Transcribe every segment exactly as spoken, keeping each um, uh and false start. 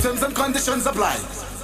Terms and conditions apply.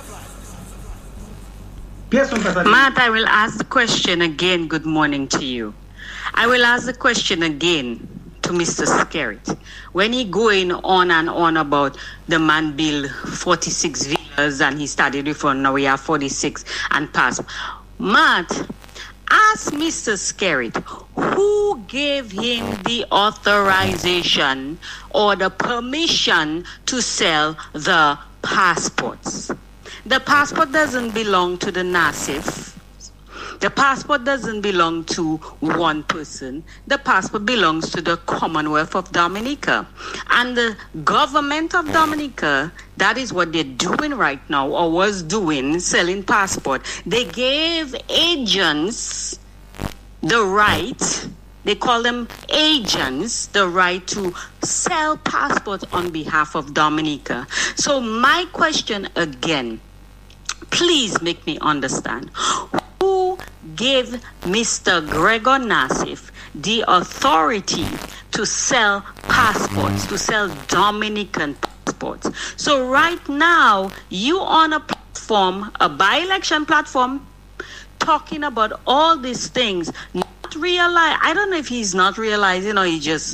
Matt, I will ask the question again. Good morning to you. I will ask the question again to Mister Skerrit. When he going on and on about the man build forty-six villas and he started before, now we have forty-six and pass. Matt, ask Mister Skerrit, who gave him the authorization or the permission to sell the passports? The passport doesn't belong to the Nassif. The passport doesn't belong to one person. The passport belongs to the Commonwealth of Dominica. And the government of Dominica, that is what they're doing right now, or was doing, selling passport. They gave agents the right, they call them agents, the right to sell passports on behalf of Dominica. So my question again, please make me understand. Who gave Mister Gregor Nassif the authority to sell passports, to sell Dominican passports? So right now, you on a platform, a by-election platform, talking about all these things, not realize, I don't know if he's not realizing or he just,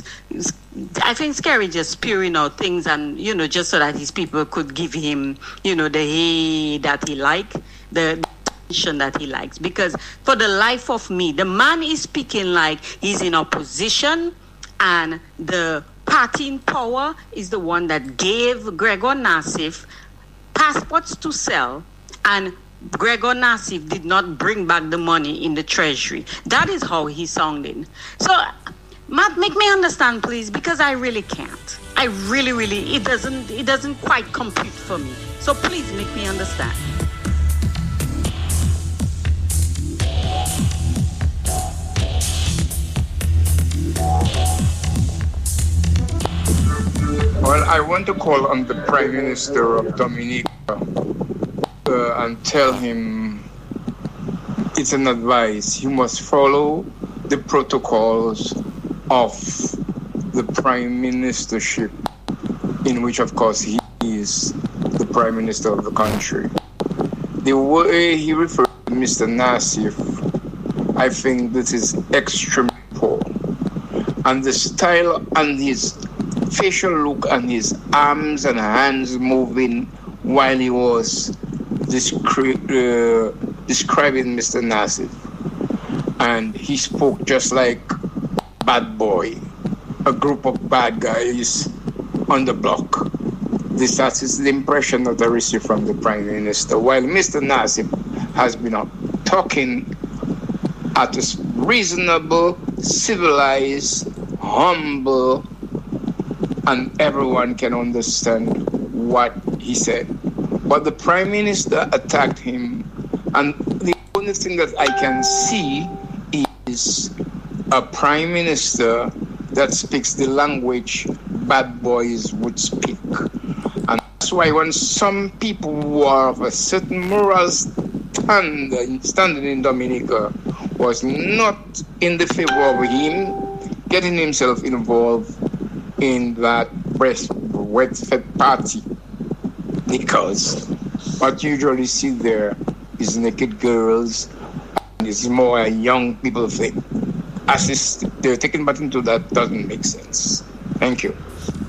I think Scary just spewing out things and, you know, just so that his people could give him, you know, the hey that he like, the attention that he likes. Because for the life of me, the man is speaking like he's in opposition and the party in power is the one that gave Gregor Nassif passports to sell, and Gregor Nassif did not bring back the money in the treasury. That is how he's sounding. So, Matt, make me understand, please, because I really can't. I really, really, it doesn't, it doesn't quite compute for me. So please make me understand. Well, I want to call on the Prime Minister of Dominica uh, and tell him it's an advice. He must follow the protocols of the Prime Ministership, in which, of course, he is the Prime Minister of the country. The way he referred to Mister Nassif, I think this is extremely poor. And the style and his facial look and his arms and hands moving while he was descri- uh, describing Mister Nassif. And he spoke just like bad boy, a group of bad guys on the block. This that is the impression that I received from the Prime Minister. While Mister Nassif has been uh, talking at a reasonable, civilized, humble, and everyone can understand what he said. But the Prime Minister attacked him, and the only thing that I can see is a Prime Minister that speaks the language bad boys would speak. And that's why when some people who are of a certain moral stand, standing in Dominica was not in the favor of him getting himself involved in that breast-fed party, because what you usually see there is naked girls, and it's more a young people thing. As is, they're taking back into that doesn't make sense. Thank you.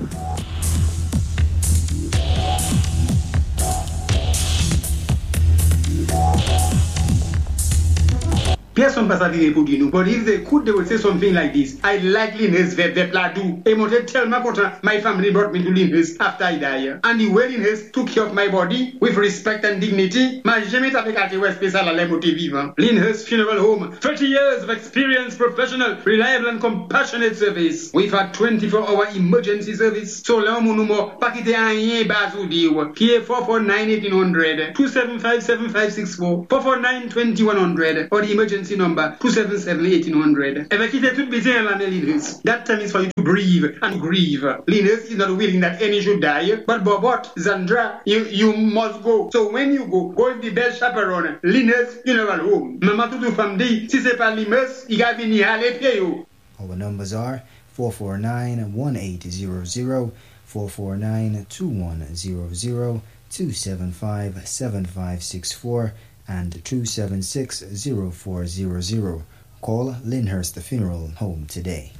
Person pass avire pour dire nous. But if they could, they would say something like this. I like Linus Vepladu. And wanted to tell my daughter, my family brought me to Linus after I died. And the way Linus took care of my body with respect and dignity, ma jamais t'avais qu'à te spécial à l'émoté vivant. Linus Funeral Home, thirty years of experience, professional, reliable and compassionate service. We've had twenty-four hour emergency service. So là, mon numéro, pas quitter un rien bas ou dire. Qui est four four nine eighteen hundred, two seven five seven five six four, four four nine twenty-one hundred, or the emergency number two seven seven eighteen hundred. If I keep it busy in Linus, that time is for you to breathe and grieve. Linus is not willing that any should die, but Bobot, Zandra, you, you must go. So when you go, go with the best chaperone, Linus Funeral Home. Mama Tutu Famdi, si c'est pas Linus, il va venir aller payer you. Our numbers are four four nine one eight zero zero, four four nine, two one zero zero, two seven five, seven five six four, and two seven six, zero four zero zero. Call Lyndhurst Funeral Home today.